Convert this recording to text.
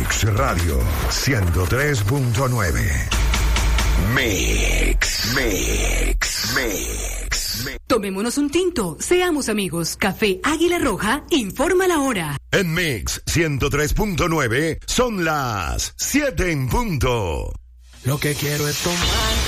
Mix Radio 103.9. Mix. Tomémonos un tinto, seamos amigos. Café Águila Roja informa la hora. En Mix 103.9 son las 7 en punto. Lo que quiero es tomar